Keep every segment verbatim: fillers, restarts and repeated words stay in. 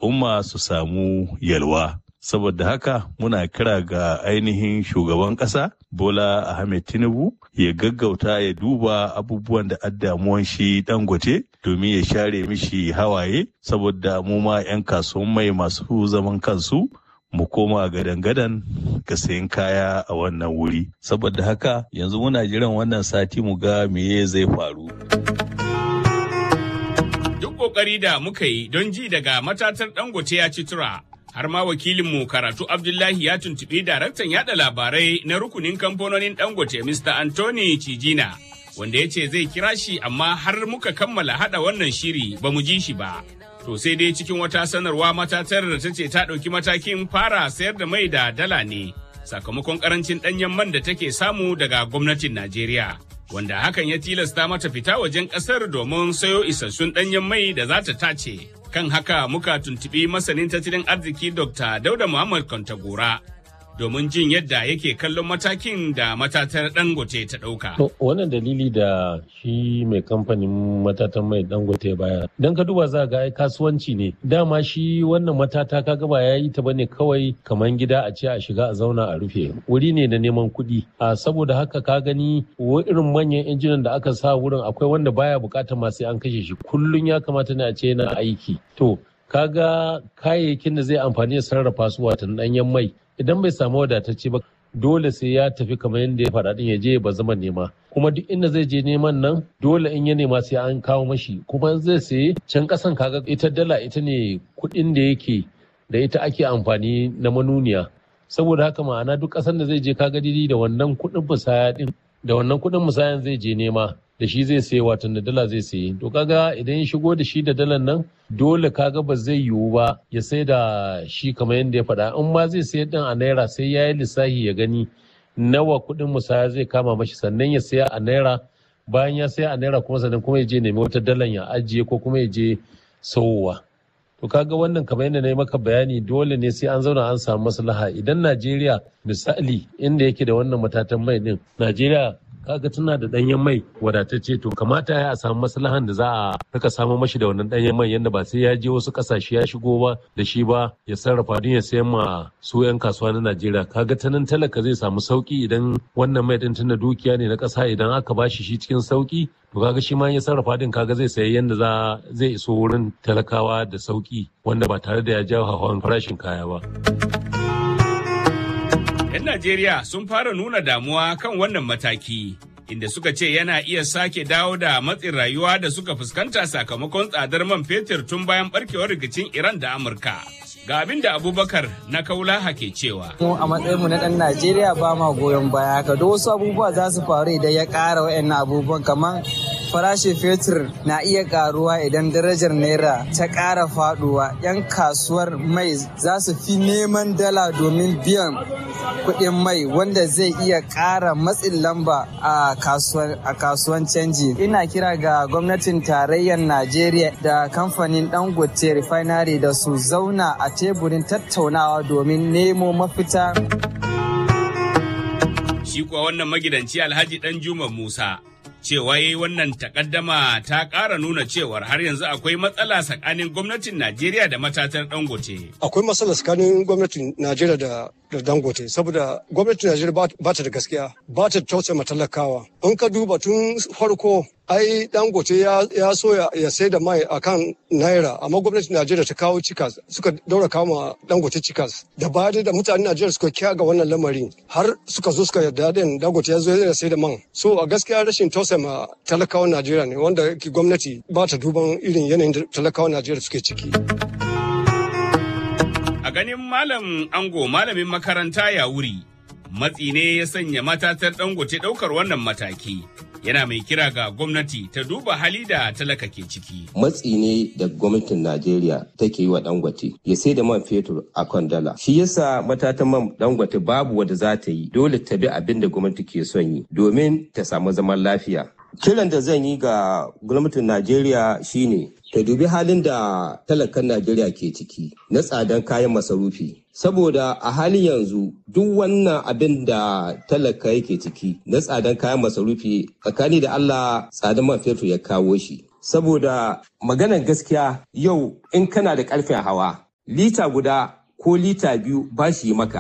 al'umma su samu yalwa. Saboda haka muna kira ga ainihin shugaban ƙasa Bola Ahmed Tinubu ya gaggauta ya duba abubuwan da addamuwan shi Dangote domin ya share mishi hawaye, saboda mu ma 'yan kasuwan mai masu zaman kansu mu koma gadan-gadan ga sayan kaya a wannan wuri. Saboda haka yanzu muna jiran wannan sati mu ga meye zai faru. Duk ƙoƙari da muka yi don ji daga matatar Dangote ya ci tura. Har ma wakilinmu Karatu Abdullahi ya tuntuɓi daraktan yada labarai na rukunin kamfanonin Dangote Mister Anthony Cijina, wanda ya ce zai kira shi amma har muka kammala hada wannan shiri ba mu ji shi ba. To sai dai cikin wata sanarwa matatar da ta ce ta ɗauki matakin fara sayar da mai da dala ne sakamakon karancin ɗanyen man da take samu daga gwamnatin Najeriya, wanda hakan ya tilasta mata fita wajen ƙasar domin sayo isassun ɗanyen mai da za ta tace. Kan haka muka tuntuɓi masanin tattalin arziki Dokta Dauda Muhammad Kwantagora domin jin yadda yake kallon matakin da matatar Dangote ta ɗauka. Wannan dalili da shi mai kamfanin matatan mai Dangote baya. Don ka duba za ga ai kasuwanci ne. Dama shi wannan matata ka gaba ya yi ta bane kawai kamar gida a ce a shiga a zauna a rufe. Wuri ne na neman kuɗi. A saboda haka ka gani irin manyan injinan da aka sa wurin akwai wanda baya bukatar ma sai an kashe shi. Kullum ya kamata ne a ce yana aiki. To kaga kayayyakin da zai amfani ya sarrafa su watan ɗanyen mai. Idan bai samu wadatacce ba dole sai ya tafi kamar yadda ya faɗa ɗin ya je ba zama nema, kuma duk inda zai je neman nan dole in ya nema sai an kawo mashi, kuma zai saye can ƙasan kaga ita dala ita ne kuɗin da yake da ita ake amfani na manuniya. Saboda haka ma'ana duk ƙasan da zai je kaga didi da wannan kuɗin musaya ɗin da wannan kuɗin musayan zai je nema da shi zai saye watan da dala zai saye. To kaga idan ya shigo da shi da dalan nan dole kaga ba zai yiwu ba ya sai da shi kamar yadda ya faɗa. In ma zai sayar din a naira sai ya yi lissafi ya gani nawa kuɗin musaya zai kama mashi sannan ya saya a naira, bayan ya saya a naira kuma sannan kuma ya je nemi wata dalan ya ajiye ko kuma ya je sauwa. To kaga wannan kamar yadda na yi maka bayani dole ne sai an zauna an samu maslaha. Idan Najeriya misali inda yake da wannan matatan mai din, Najeriya kaga tana da danyen mai wadatacce, to kamata ya samu maslahan da za a rika samu mashi da wannan danyen mai yanda ba sai ya je wasu kasashe ya shigo ba da shi ba ya sarrafa don ya sayan ma su yan kasuwa na Najeriya. Kaga ta nan talaka zai samu sauki idan wannan mai din tunda dukiya ne na kasa, idan aka bashi shi cikin sauki to kaga shi ma ya sarrafa din kaga zai sayi yanda za zai iso wurin talakawa da sauki wanda ba tare da ya jawo hawan farashin kaya ba. 'Yan Najeriya sun fara nuna damuwa kan wannan mataki, inda suka ce yana iya sake dawo da matsin rayuwa da suka fuskanta sakamakon tsadar man fetur tun bayan barkewar rikicin Iran da Amurka. Ga abin da Abubakar na Kaulaha ke cewa. Mu a matsayinmu na ɗan Najeriya ba ma goyon baya haka. Da wasu abubuwa za su faru idan ya ƙara wa'annan abubuwan, kamar farashin fetur na iya ƙaruwa idan darajar naira ta ƙara faɗuwa. 'Yan kasuwar mai za su fi neman dala domin biyan kuɗin mai, wanda zai iya ƙara matsin lamba a kasuwan canji. Ina kira ga gwamnatin tarayyar Najeriya da kamfanin Dangote Refinery da su zauna a teburin tattaunawa domin nemo mafita. Shi kuwa wannan magidanci Alhaji Danjuma Musa cewa yayi wannan takaddama ta ƙara nuna cewar har yanzu akwai matsala tsakanin gwamnatin Najeriya da matatar Dangote. Akwai matsala tsakanin gwamnatin Najeriya da da Dangote saboda gwamnatin Najeriya ba ta da gaskiya, ba ta tausaya talakawa. In ka duba tun farko ai Dangote ya, ya so ya, ya sai da mai akan naira, amma gwamnatin Najeriya ta kawo cikas, suka daura kama Dangote cikas. Da baya da mutanen Najeriya suka kiya ga wannan lamarin har suka zo suka yarda da Dangote ya zo ya sai da man. So a gaskiya rashin tausaya ma talakawan Najeriya ne wanda gwamnati ba ta duban irin yanayin da talakawan Najeriya suke ciki. A ganin Malam Ango, malamin makaranta ya wuri, matsi ne ya sanya matatar Dangote ɗaukar wannan mataki. Yana mai kira ga gwamnati ta duba hali da talaka ke ciki. Matsi ne da gwamnatin Najeriya take yi wa Dangote ya sai da man fetur a kan dala. Shi yasa matatan man Dangote babu wadda za ta yi, dole ta bi abin da gwamnati ke son yi domin ta samu zaman lafiya. Kiran da zan yi ga gwamnatin Najeriya shine ta dubi halin da talakan Najeriya ke ciki na tsadan kayan masarufi. Saboda a halin yanzu duk wannan abin da talaka yake ciki na tsadan kayan masarufi tsakani da Allah tsadan man fetur ya kawo shi. Saboda maganar gaskiya yau in kana da karfin hawa lita guda ko lita biyu ba shi maka.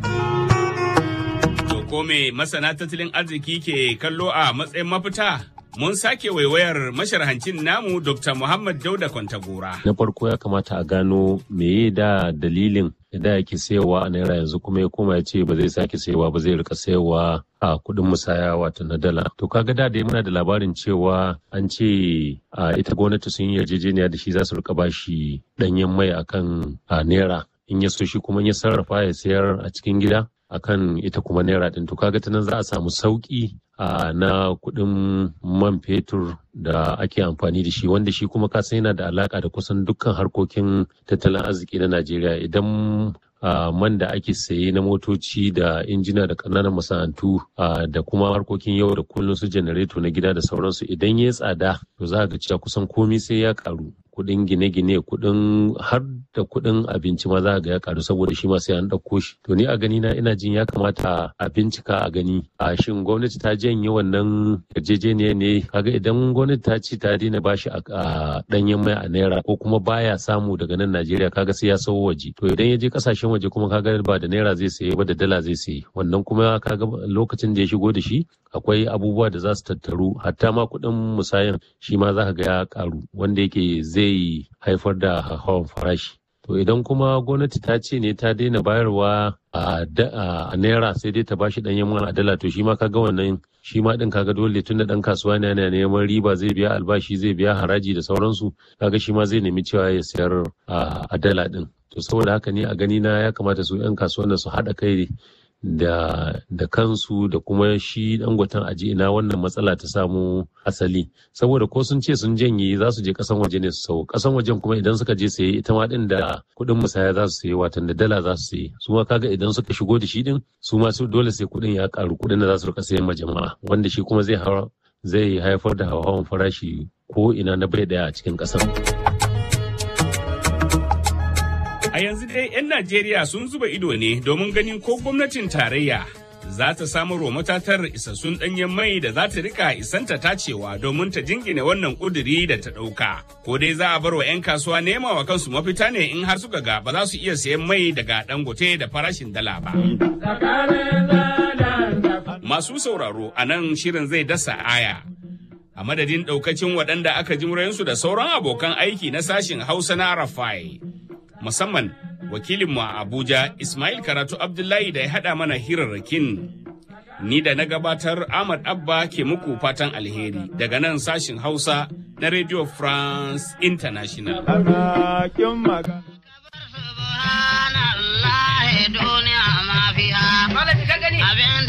To ko me masana tattalin arziki ke kallo a matsayin mafita? Mun sake waiwayar masharhancin namu Dokta Muhammad Dauda Kwantagora. Na farko ya kamata a gano meye da dalilin da yake sayowa a naira yanzu kuma ya koma ya ce ba zai sake sayowa ba zai rika sayowa a kuɗin musaya wato na dala. To kaga da dai muna da labarin cewa an ce a ita gwamnati sun yi yarjejeniya da shi za su rika bashi ɗanyen mai akan a naira. In ya so shi kuma ya sarrafa ya sayar a cikin gida akan ita kuma naira ɗin. To kaga ta nan za a samu sauƙi a na kuɗin man fetur da ake amfani da shi wanda shi kuma kasan yana da alaka da kusan dukkan harkokin tattalin arziki na Najeriya. Idan Uh, man da ake saye na motoci da injina da ƙananan masana'antu uh, da kuma harkokin yau da kullum su janareto na gida da sauransu idan ya tsada to za ga cewa kusan komai sai ya karu. Kuɗin gine-gine kuɗin har da kuɗin abinci ma za ga ya karu saboda shi ma sai an ɗauko shi. To ni a gani na ina jin ya kamata a bincika a gani a shin gwamnati ta janye wannan yarjejeniya ne. Kaga idan gwamnati ta ce ta daina bashi a ɗanyen mai a naira ko kuma baya samu daga nan Najeriya kaga sai ya sawo waje. To idan ya je kasashen waje kuma kaga ba da naira zai saye ba da dala zai saye. Wannan kuma kaga lokacin da ya shigo da shi akwai abubuwa da za su tattaru hatta ma kuɗin musayan shi ma za ka ga ya karu wanda yake zai haifar da hawan farashi. To idan kuma gwamnati ta ce ne ta daina bayarwa a naira sai dai ta bashi ɗanyen man a dala to shi ma kaga wannan shi ma ɗin kaga dole tun da ɗan kasuwa ne yana neman riba zai biya albashi zai biya haraji da sauransu kaga shi ma zai nemi cewa ya sayar a dala ɗin. To saboda haka ne a gani na ya kamata su 'yan kasuwan su haɗa kai da da kansu da kuma shi dangoten aji ina wannan matsala ta samu asali saboda ko sun ce sun janye za su je kasan waje ne su sau kasan wajen kuma idan suka je saye ita ma din da kuɗin musaya za su saye watan da dala za su saye su ma kaga idan suka shigo da shi din su ma su dole sai kuɗin ya karu kuɗin da za su rika sayen ma jama'a wanda shi kuma zai zai haifar da hawan farashi ko ina na bai daya a cikin kasan. A yanzu dai 'yan Najeriya sun zuba ido ne domin ganin ko gwamnatin tarayya za ta samar wa matatar isassun ɗanyen mai da za ta rika isanta tacewa domin ta jingine wannan ƙuduri da ta ɗauka. Ko dai za a bar wa 'yan kasuwa nema wa kansu mafita ne in har suka ga ba za su iya sayan mai daga Dangote da farashin dala ba. Masu sauraro a nan shirin zai dasa aya. A madadin ɗaukacin waɗanda aka ji murayensu da sauran abokan aiki na sashin Hausa na Arafai. Musamman wakilinmu a Abuja Ismail Karatu Abdullahi da ya haɗa mana hirarrakin. Ni da na gabatar Ahmad Abba ke muku fatan alheri daga nan sashin Hausa na Radio France International.